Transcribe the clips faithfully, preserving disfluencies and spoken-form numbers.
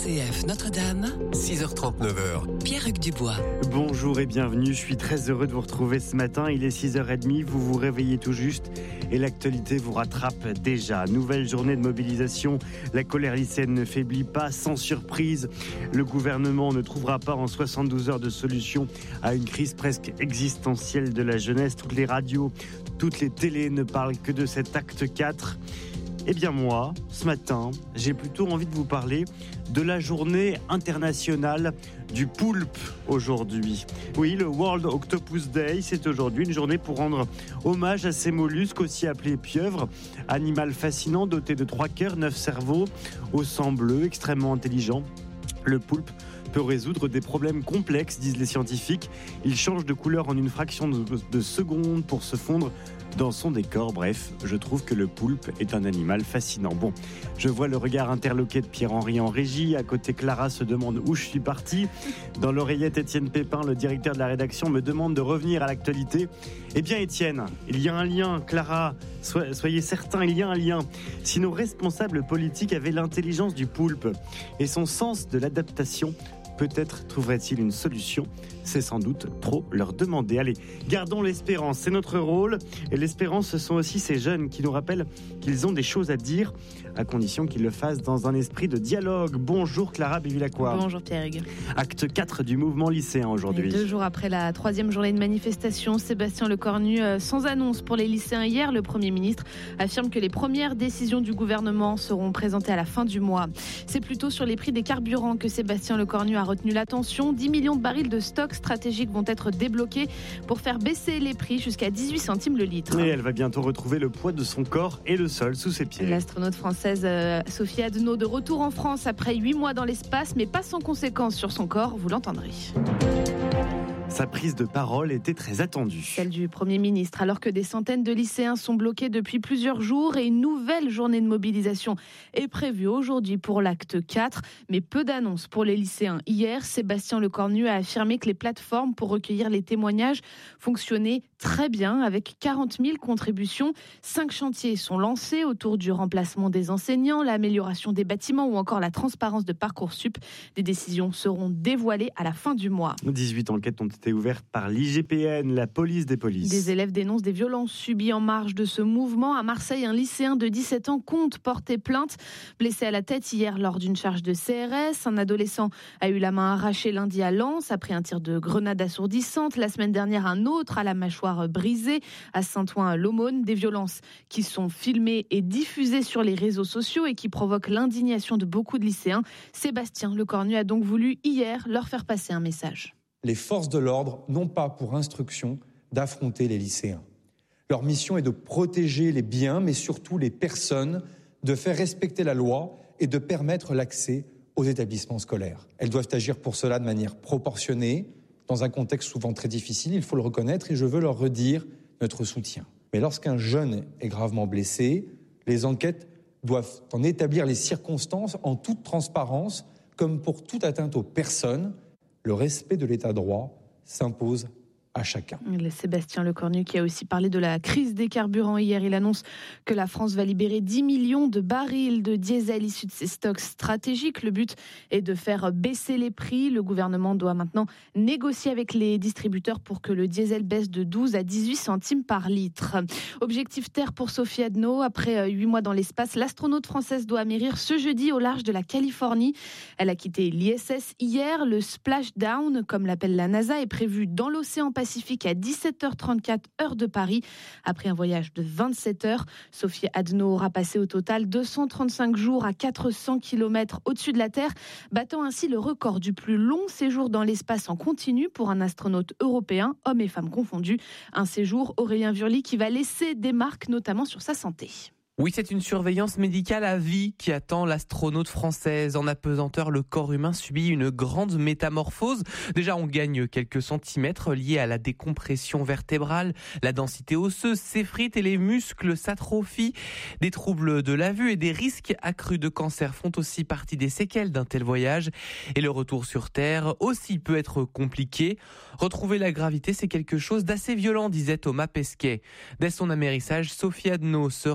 C F Notre-Dame, six heures trente, neuf heures. Pierre-Hugues Dubois. Bonjour et bienvenue, je suis très heureux de vous retrouver ce matin. Il est six heures trente, vous vous réveillez tout juste et l'actualité vous rattrape déjà. Nouvelle journée de mobilisation, la colère lycéenne ne faiblit pas, sans surprise. Le gouvernement ne trouvera pas en soixante-douze heures de solution à une crise presque existentielle de la jeunesse. Toutes les radios, toutes les télés ne parlent que de cet acte quatre. Eh bien moi, ce matin, j'ai plutôt envie de vous parler de la journée internationale du poulpe aujourd'hui. Oui, le World Octopus Day, c'est aujourd'hui une journée pour rendre hommage à ces mollusques aussi appelés pieuvres, animal fascinant doté de trois cœurs, neuf cerveaux, au sang bleu, extrêmement intelligent. Le poulpe peut résoudre des problèmes complexes, disent les scientifiques. Il change de couleur en une fraction de, de seconde pour se fondre dans son décor. Bref, je trouve que le poulpe est un animal fascinant. Bon, je vois le regard interloqué de Pierre-Henri en régie. À côté, Clara se demande où je suis parti. Dans l'oreillette, Étienne Pépin, le directeur de la rédaction, me demande de revenir à l'actualité. Eh bien, Étienne, il y a un lien. Clara, soyez certains, il y a un lien. Si nos responsables politiques avaient l'intelligence du poulpe et son sens de l'adaptation, peut-être trouverait-il une solution. C'est sans doute trop leur demander. Allez, gardons l'espérance, c'est notre rôle. Et l'espérance, ce sont aussi ces jeunes qui nous rappellent qu'ils ont des choses à dire, à condition qu'ils le fassent dans un esprit de dialogue. Bonjour Clara Bévilacqua. Bonjour Pierre-Hugues. Acte quatre du mouvement lycéen aujourd'hui. Et deux jours après la troisième journée de manifestation, Sébastien Lecornu, euh, sans annonce pour les lycéens hier, le Premier ministre affirme que les premières décisions du gouvernement seront présentées à la fin du mois. C'est plutôt sur les prix des carburants que Sébastien Lecornu a retenu l'attention. dix millions de barils de stock stratégiques vont être débloqués pour faire baisser les prix jusqu'à dix-huit centimes le litre. Et elle va bientôt retrouver le poids de son corps et le sol sous ses pieds. L'astronaute française euh, Sophie Adno de retour en France après huit mois dans l'espace, mais pas sans conséquences sur son corps, vous l'entendrez. Sa prise de parole était très attendue. Celle du Premier ministre, alors que des centaines de lycéens sont bloqués depuis plusieurs jours et une nouvelle journée de mobilisation est prévue aujourd'hui pour l'acte quatre. Mais peu d'annonces pour les lycéens. Hier, Sébastien Lecornu a affirmé que les plateformes pour recueillir les témoignages fonctionnaient très bien avec quarante mille contributions. Cinq chantiers sont lancés autour du remplacement des enseignants, l'amélioration des bâtiments ou encore la transparence de Parcoursup. Des décisions seront dévoilées à la fin du mois. dix-huit enquêtes ont été ouverte par l'I G P N, la police des polices. Des élèves dénoncent des violences subies en marge de ce mouvement. À Marseille, un lycéen de dix-sept ans compte porter plainte. Blessé à la tête hier lors d'une charge de C R S. Un adolescent a eu la main arrachée lundi à Lens après un tir de grenade assourdissante. La semaine dernière, un autre à la mâchoire brisée à Saint-Ouen-l'Aumône. Des violences qui sont filmées et diffusées sur les réseaux sociaux et qui provoquent l'indignation de beaucoup de lycéens. Sébastien Lecornu a donc voulu hier leur faire passer un message. Les forces de l'ordre n'ont pas pour instruction d'affronter les lycéens. Leur mission est de protéger les biens, mais surtout les personnes, de faire respecter la loi et de permettre l'accès aux établissements scolaires. Elles doivent agir pour cela de manière proportionnée, dans un contexte souvent très difficile, il faut le reconnaître, et je veux leur redire notre soutien. Mais lorsqu'un jeune est gravement blessé, les enquêtes doivent en établir les circonstances en toute transparence, comme pour toute atteinte aux personnes. Le respect de l'état de droit s'impose à chacun. Le Sébastien Lecornu qui a aussi parlé de la crise des carburants hier. Il annonce que la France va libérer dix millions de barils de diesel issus de ses stocks stratégiques. Le but est de faire baisser les prix. Le gouvernement doit maintenant négocier avec les distributeurs pour que le diesel baisse de douze à dix-huit centimes par litre. Objectif terre pour Sophie Adno. Après huit mois dans l'espace, l'astronaute française doit atterrir ce jeudi au large de la Californie. Elle a quitté l'I S S hier. Le splashdown, comme l'appelle la NASA, est prévu dans l'océan Pacifique à dix-sept heures trente-quatre, heure de Paris. Après un voyage de vingt-sept heures, Sophie Adno aura passé au total deux cent trente-cinq jours à quatre cents kilomètres au-dessus de la Terre, battant ainsi le record du plus long séjour dans l'espace en continu pour un astronaute européen, hommes et femmes confondus. Un séjour, Aurélien Vurly, qui va laisser des marques, notamment sur sa santé. Oui, c'est une surveillance médicale à vie qui attend l'astronaute française. En apesanteur, le corps humain subit une grande métamorphose. Déjà, on gagne quelques centimètres liés à la décompression vertébrale. La densité osseuse s'effrite et les muscles s'atrophient. Des troubles de la vue et des risques accrus de cancer font aussi partie des séquelles d'un tel voyage. Et le retour sur Terre aussi peut être compliqué. Retrouver la gravité, c'est quelque chose d'assez violent, disait Thomas Pesquet. Dès son amérissage, Sophie Adno sera accompagnée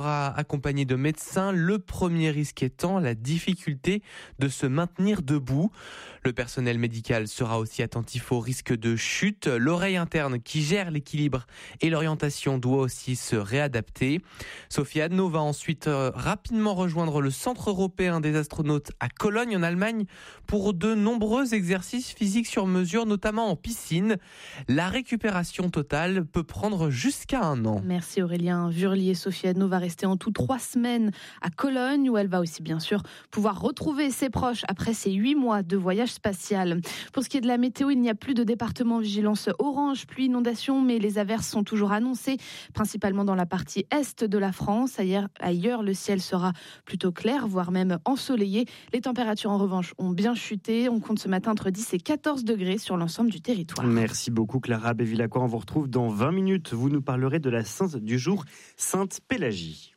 accompagnés de médecins. Le premier risque étant la difficulté de se maintenir debout. Le personnel médical sera aussi attentif au risque de chute. L'oreille interne qui gère l'équilibre et l'orientation doit aussi se réadapter. Sophie Adno va ensuite euh, rapidement rejoindre le Centre européen des astronautes à Cologne en Allemagne pour de nombreux exercices physiques sur mesure, notamment en piscine. La récupération totale peut prendre jusqu'à un an. Merci Aurélien Vurlier. Sophie Adno va rester en tout trois semaines à Cologne où elle va aussi bien sûr pouvoir retrouver ses proches après ces huit mois de voyage spatial. Pour ce qui est de la météo, il n'y a plus de département vigilance orange, pluie, inondation, mais les averses sont toujours annoncées, principalement dans la partie est de la France. Ailleurs, ailleurs, le ciel sera plutôt clair, voire même ensoleillé. Les températures en revanche ont bien chuté. On compte ce matin entre dix et quatorze degrés sur l'ensemble du territoire. Merci beaucoup Clara Bévilacqua. On vous retrouve dans vingt minutes. Vous nous parlerez de la sainte du jour, Sainte Pélagie.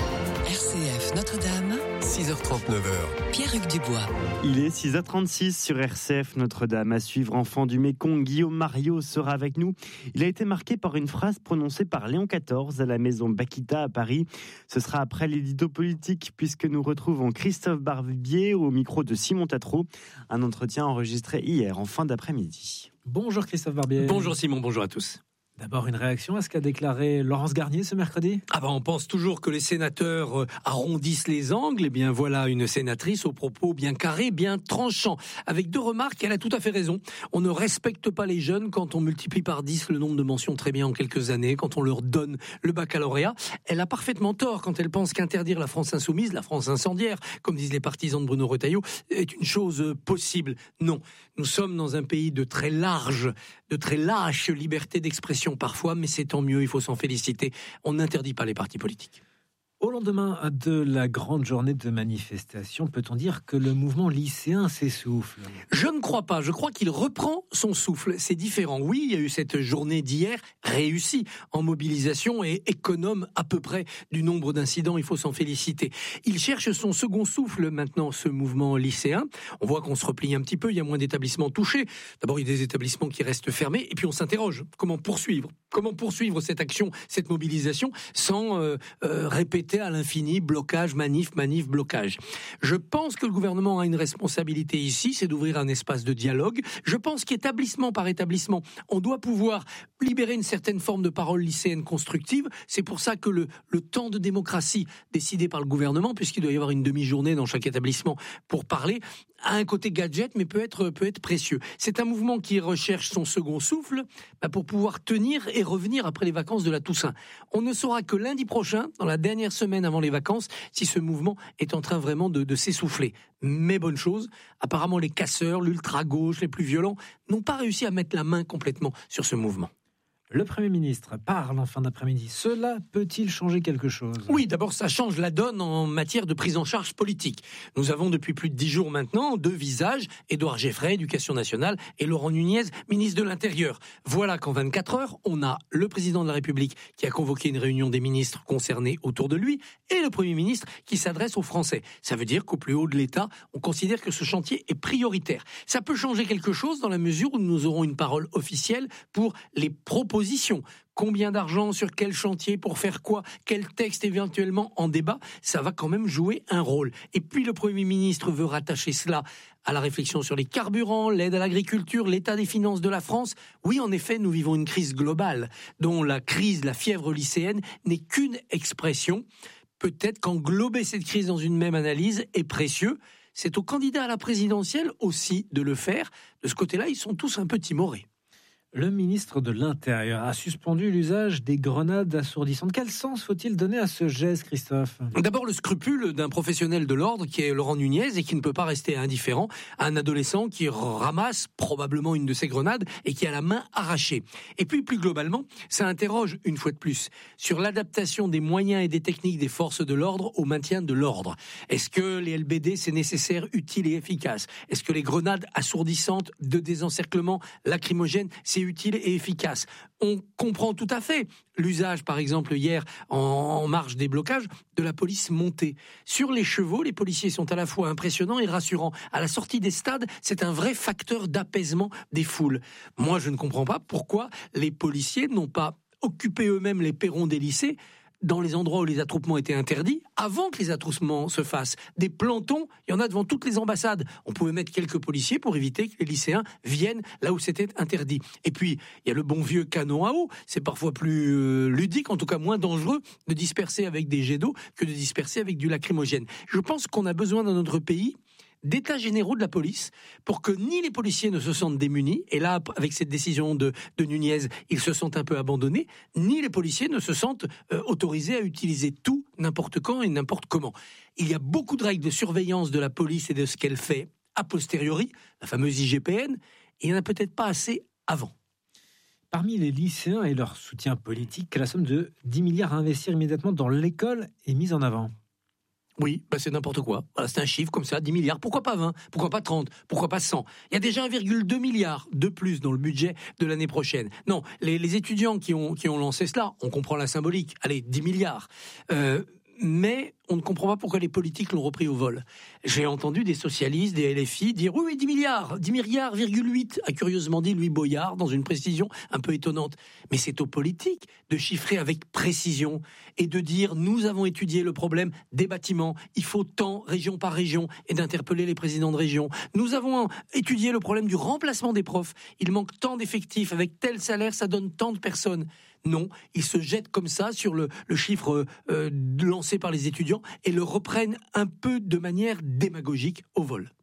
R C F Notre-Dame, six heures trente-neuf. Pierre-Hugues Dubois. Il est six heures trente-six sur R C F Notre-Dame. À suivre, enfant du Mékong, Guillaume Mario sera avec nous. Il a été marqué par une phrase prononcée par Léon quatorze à la maison Bakita à Paris. Ce sera après l'édito politique puisque nous retrouvons Christophe Barbier au micro de Simon Tatro. Un entretien enregistré hier en fin d'après-midi. Bonjour Christophe Barbier. Bonjour Simon, bonjour à tous. D'abord, une réaction à ce qu'a déclaré Laurence Garnier ce mercredi ? Ah ben, on pense toujours que les sénateurs arrondissent les angles. Eh bien, voilà une sénatrice aux propos bien carrés, bien tranchants. Avec deux remarques, elle a tout à fait raison. On ne respecte pas les jeunes quand on multiplie par dix le nombre de mentions très bien en quelques années, quand on leur donne le baccalauréat. Elle a parfaitement tort quand elle pense qu'interdire la France insoumise, la France incendiaire, comme disent les partisans de Bruno Retailleau, est une chose possible. Non, nous sommes dans un pays de très large, de très lâche liberté d'expression parfois, mais c'est tant mieux, il faut s'en féliciter. On n'interdit pas les partis politiques. Au lendemain de la grande journée de manifestation, peut-on dire que le mouvement lycéen s'essouffle ? Je ne crois pas. Je crois qu'il reprend son souffle. C'est différent. Oui, il y a eu cette journée d'hier réussie en mobilisation et économe à peu près du nombre d'incidents. Il faut s'en féliciter. Il cherche son second souffle maintenant, ce mouvement lycéen. On voit qu'on se replie un petit peu. Il y a moins d'établissements touchés. D'abord, il y a des établissements qui restent fermés. Et puis, on s'interroge. Comment poursuivre ? Comment poursuivre cette action, cette mobilisation sans euh, euh, répéter à l'infini, blocage, manif, manif, blocage. Je pense que le gouvernement a une responsabilité ici, c'est d'ouvrir un espace de dialogue. Je pense qu'établissement par établissement, on doit pouvoir libérer une certaine forme de parole lycéenne constructive. C'est pour ça que le, le temps de démocratie décidé par le gouvernement, puisqu'il doit y avoir une demi-journée dans chaque établissement pour parler, a un côté gadget, mais peut être, peut être précieux. C'est un mouvement qui recherche son second souffle bah, pour pouvoir tenir et revenir après les vacances de la Toussaint. On ne saura que lundi prochain, dans la dernière semaine avant les vacances, si ce mouvement est en train vraiment de, de s'essouffler. Mais bonne chose, apparemment les casseurs, l'ultra-gauche, les plus violents, n'ont pas réussi à mettre la main complètement sur ce mouvement. Le Premier ministre parle en fin d'après-midi. Cela peut-il changer quelque chose ? Oui, d'abord, ça change la donne en matière de prise en charge politique. Nous avons depuis plus de dix jours maintenant deux visages, Édouard Geffray, Éducation nationale, et Laurent Nunez, ministre de l'Intérieur. Voilà qu'en vingt-quatre heures, on a le président de la République qui a convoqué une réunion des ministres concernés autour de lui et le Premier ministre qui s'adresse aux Français. Ça veut dire qu'au plus haut de l'État, on considère que ce chantier est prioritaire. Ça peut changer quelque chose dans la mesure où nous aurons une parole officielle pour les propositions. Combien d'argent, sur quel chantier, pour faire quoi, quel texte éventuellement en débat, ça va quand même jouer un rôle. Et puis le Premier ministre veut rattacher cela à la réflexion sur les carburants, l'aide à l'agriculture, l'état des finances de la France. Oui, en effet, nous vivons une crise globale, dont la crise, la fièvre lycéenne n'est qu'une expression. Peut-être qu'englober cette crise dans une même analyse est précieux. C'est au candidat à la présidentielle aussi de le faire. De ce côté-là, ils sont tous un peu timorés. Le ministre de l'Intérieur a suspendu l'usage des grenades assourdissantes. Quel sens faut-il donner à ce geste, Christophe ? D'abord, le scrupule d'un professionnel de l'ordre qui est Laurent Nunez et qui ne peut pas rester indifférent à un adolescent qui ramasse probablement une de ces grenades et qui a la main arrachée. Et puis, plus globalement, ça interroge, une fois de plus, sur l'adaptation des moyens et des techniques des forces de l'ordre au maintien de l'ordre. Est-ce que les L B D, c'est nécessaire, utile et efficace ? Est-ce que les grenades assourdissantes de désencerclement lacrymogène, c'est utile et efficace? On comprend tout à fait l'usage, par exemple, hier, en marge des blocages, de la police montée. Sur les chevaux, les policiers sont à la fois impressionnants et rassurants. À la sortie des stades, c'est un vrai facteur d'apaisement des foules. Moi, je ne comprends pas pourquoi les policiers n'ont pas occupé eux-mêmes les perrons des lycées dans les endroits où les attroupements étaient interdits, avant que les attroupements se fassent. Des plantons, il y en a devant toutes les ambassades. On pouvait mettre quelques policiers pour éviter que les lycéens viennent là où c'était interdit. Et puis, il y a le bon vieux canon à eau. C'est parfois plus euh, ludique, en tout cas moins dangereux, de disperser avec des jets d'eau que de disperser avec du lacrymogène. Je pense qu'on a besoin dans notre pays d'états généraux de la police pour que ni les policiers ne se sentent démunis, et là, avec cette décision de, de Nunez, ils se sentent un peu abandonnés, ni les policiers ne se sentent euh, autorisés à utiliser tout, n'importe quand et n'importe comment. Il y a beaucoup de règles de surveillance de la police et de ce qu'elle fait a posteriori, la fameuse I G P N, et il n'y en a peut-être pas assez avant. Parmi les lycéens et leur soutien politique, la somme de dix milliards à investir immédiatement dans l'école est mise en avant. Oui, bah c'est n'importe quoi. Voilà, c'est un chiffre comme ça, dix milliards. Pourquoi pas vingt? Pourquoi pas trente? Pourquoi pas cent? Il y a déjà un virgule deux milliard de plus dans le budget de l'année prochaine. Non, les, les étudiants qui ont, qui ont lancé cela, on comprend la symbolique. Allez, dix milliards. Euh, mais on ne comprend pas pourquoi les politiques l'ont repris au vol. J'ai entendu des socialistes, des L F I dire oui, oui, dix milliards, dix milliards, virgule huit, a curieusement dit Louis Boyard, dans une précision un peu étonnante. Mais c'est aux politiques de chiffrer avec précision et de dire nous avons étudié le problème des bâtiments, il faut tant région par région, et d'interpeller les présidents de région. Nous avons étudié le problème du remplacement des profs, il manque tant d'effectifs, avec tel salaire, ça donne tant de personnes. Non, ils se jettent comme ça sur le, le chiffre euh, lancé par les étudiants et le reprennent un peu de manière démagogique au vol.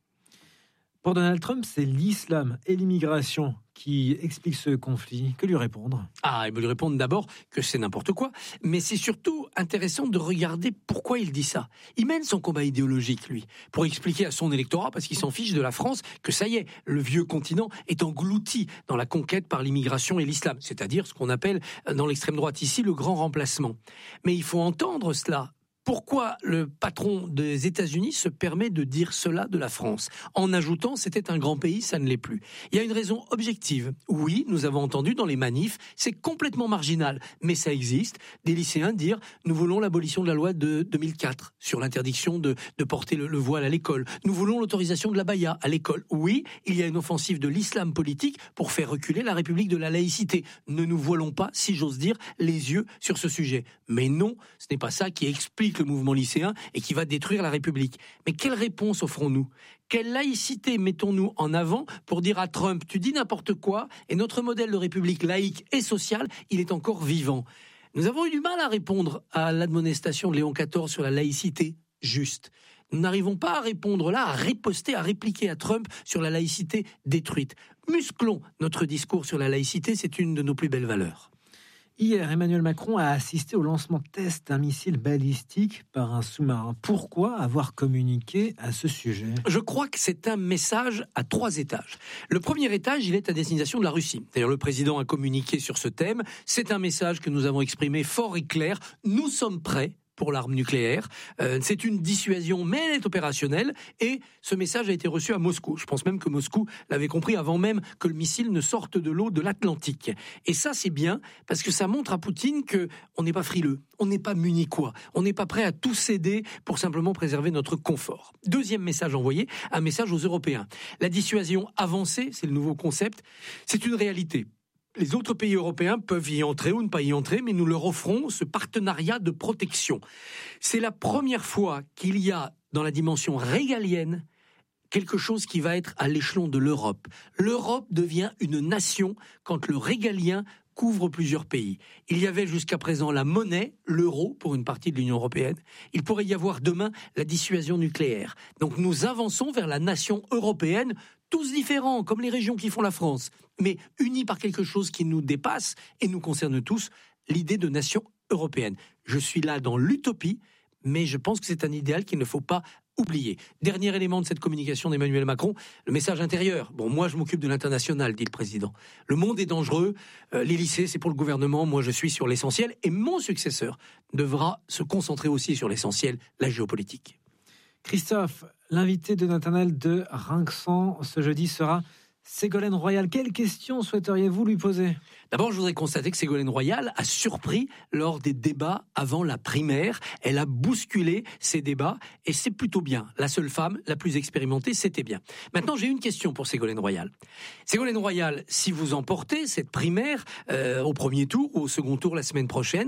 Pour Donald Trump, c'est l'islam et l'immigration qui expliquent ce conflit. Que lui répondre ? Ah, il veut lui répondre d'abord que c'est n'importe quoi, mais c'est surtout intéressant de regarder pourquoi il dit ça. Il mène son combat idéologique, lui, pour expliquer à son électorat, parce qu'il s'en fiche de la France, que ça y est, le vieux continent est englouti dans la conquête par l'immigration et l'islam, c'est-à-dire ce qu'on appelle dans l'extrême droite ici le grand remplacement. Mais il faut entendre cela. Pourquoi le patron des États-Unis se permet de dire cela de la France, en ajoutant c'était un grand pays, ça ne l'est plus. Il y a une raison objective. Oui, nous avons entendu dans les manifs, c'est complètement marginal, mais ça existe, des lycéens dire nous voulons l'abolition de la loi de deux mille quatre sur l'interdiction de, de porter le, le voile à l'école. Nous voulons l'autorisation de l'abaya à l'école. Oui, il y a une offensive de l'islam politique pour faire reculer la République de la laïcité. Ne nous voilons pas, si j'ose dire, les yeux sur ce sujet. Mais non, ce n'est pas ça qui explique le mouvement lycéen et qui va détruire la République. Mais quelle réponse offrons-nous ? Quelle laïcité mettons-nous en avant pour dire à Trump « tu dis n'importe quoi et notre modèle de République laïque et sociale, il est encore vivant ». Nous avons eu du mal à répondre à l'admonestation de Léon quatorze sur la laïcité juste. Nous n'arrivons pas à répondre là, à riposter, à répliquer à Trump sur la laïcité détruite. Musclons notre discours sur la laïcité, c'est une de nos plus belles valeurs. Hier, Emmanuel Macron a assisté au lancement test d'un missile balistique par un sous-marin. Pourquoi avoir communiqué à ce sujet ? Je crois que c'est un message à trois étages. Le premier étage, il est à destination de la Russie. D'ailleurs, le président a communiqué sur ce thème. C'est un message que nous avons exprimé fort et clair. Nous sommes prêts pour l'arme nucléaire. Euh, c'est une dissuasion, mais elle est opérationnelle. Et ce message a été reçu à Moscou. Je pense même que Moscou l'avait compris avant même que le missile ne sorte de l'eau de l'Atlantique. Et ça, c'est bien, parce que ça montre à Poutine qu'on n'est pas frileux, on n'est pas munichois, on n'est pas prêt à tout céder pour simplement préserver notre confort. Deuxième message envoyé, un message aux Européens. La dissuasion avancée, c'est le nouveau concept, c'est une réalité. Les autres pays européens peuvent y entrer ou ne pas y entrer, mais nous leur offrons ce partenariat de protection. C'est la première fois qu'il y a, dans la dimension régalienne, quelque chose qui va être à l'échelon de l'Europe. L'Europe devient une nation quand le régalien couvre plusieurs pays. Il y avait jusqu'à présent la monnaie, l'euro, pour une partie de l'Union européenne. Il pourrait y avoir demain la dissuasion nucléaire. Donc nous avançons vers la nation européenne, tous différents, comme les régions qui font la France, mais unis par quelque chose qui nous dépasse et nous concerne tous, l'idée de nation européenne. Je suis là dans l'utopie, mais je pense que c'est un idéal qu'il ne faut pas oublier. Dernier élément de cette communication d'Emmanuel Macron, le message intérieur. Bon, moi, je m'occupe de l'international, dit le président. Le monde est dangereux, euh, les lycées, c'est pour le gouvernement, moi, je suis sur l'essentiel, et mon successeur devra se concentrer aussi sur l'essentiel, la géopolitique. Christophe, l'invité de Nathanaël de Rinxan ce jeudi sera Ségolène Royal. Quelles questions souhaiteriez-vous lui poser ? D'abord, je voudrais constater que Ségolène Royal a surpris lors des débats avant la primaire. Elle a bousculé ces débats et c'est plutôt bien. La seule femme la plus expérimentée, c'était bien. Maintenant, j'ai une question pour Ségolène Royal. Ségolène Royal, si vous emportez cette primaire euh, au premier tour ou au second tour la semaine prochaine,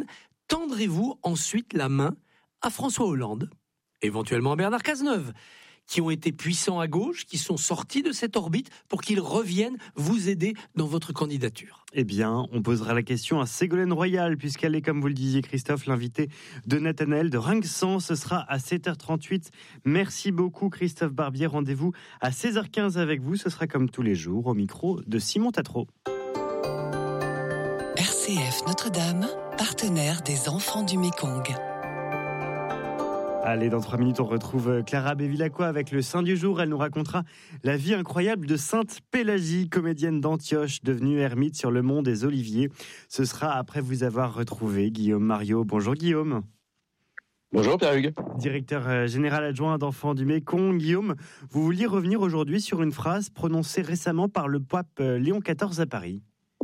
tendrez-vous ensuite la main à François Hollande, éventuellement à Bernard Cazeneuve, qui ont été puissants à gauche, qui sont sortis de cette orbite pour qu'ils reviennent vous aider dans votre candidature? Eh bien, on posera la question à Ségolène Royal, puisqu'elle est, comme vous le disiez Christophe, l'invité de Nathanaël de Rinxan. Ce sera à sept heures trente-huit. Merci beaucoup Christophe Barbier. Rendez-vous à seize heures quinze avec vous. Ce sera comme tous les jours au micro de Simon Tatro. R C F Notre-Dame, partenaire des enfants du Mékong. Allez, dans trois minutes, on retrouve Clara Bevilacqua avec le Saint du jour. Elle nous racontera la vie incroyable de Sainte Pélagie, comédienne d'Antioche, devenue ermite sur le mont des Oliviers. Ce sera après vous avoir retrouvé, Guillaume Mariot. Bonjour Guillaume. Bonjour Pierre-Hugues. Directeur général adjoint d'Enfants du Mékong. Guillaume, vous vouliez revenir aujourd'hui sur une phrase prononcée récemment par le pape Léon quatorze à Paris.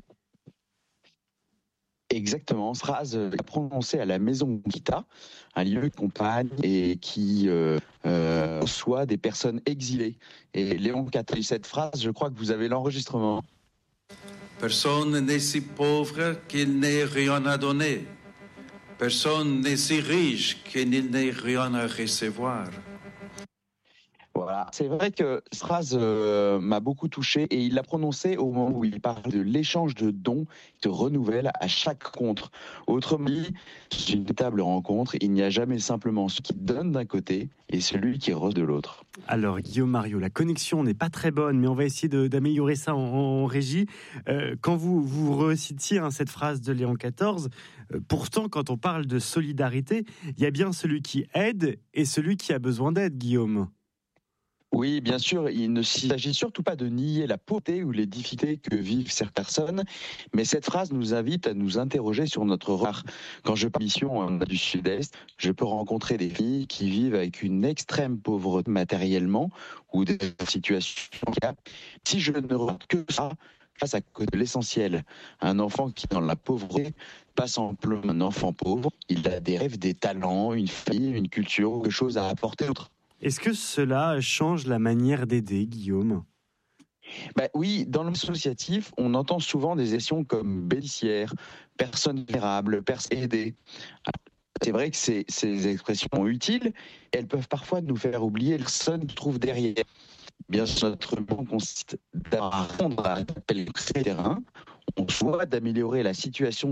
Exactement, cette phrase prononcée à la Maison Gita, un lieu de campagne et qui euh, euh, reçoit des personnes exilées. Et Léon quatorze, cette phrase, je crois que vous avez l'enregistrement. Personne n'est si pauvre qu'il n'ait rien à donner. Personne n'est si riche qu'il n'ait rien à recevoir. Voilà, c'est vrai que cette phrase euh, m'a beaucoup touché et il l'a prononcée au moment où il parle de l'échange de dons qui se renouvelle à chaque rencontre. Autrement dit, c'est une véritable rencontre, il n'y a jamais simplement celui qui donne d'un côté et celui qui reçoit de l'autre. Alors Guillaume Mariot, la connexion n'est pas très bonne, mais on va essayer de, d'améliorer ça en, en régie. Euh, quand vous, vous recitiez hein, cette phrase de Léon quatorze, euh, pourtant quand on parle de solidarité, il y a bien celui qui aide et celui qui a besoin d'aide, Guillaume. Oui, bien sûr, il ne s'agit surtout pas de nier la pauvreté ou les difficultés que vivent certaines personnes, mais cette phrase nous invite à nous interroger sur notre regard. Quand je pars en mission du Sud-Est, je peux rencontrer des filles qui vivent avec une extrême pauvreté matériellement ou des situations. Si je ne regarde que ça, face à l'essentiel, un enfant qui est dans la pauvreté, pas simplement un enfant pauvre, il a des rêves, des talents, une famille, une culture, quelque chose à apporter autre. Est-ce que cela change la manière d'aider, Guillaume ? Ben oui, dans le monde associatif, on entend souvent des expressions comme bénéficiaire, personne vulnérable, personne aidée. C'est vrai que ces, ces expressions sont utiles, elles peuvent parfois nous faire oublier les personnes qui se trouvent derrière. Bien sûr, notre mission consiste à répondre à l'appel du terrain, on souhaite d'améliorer la situation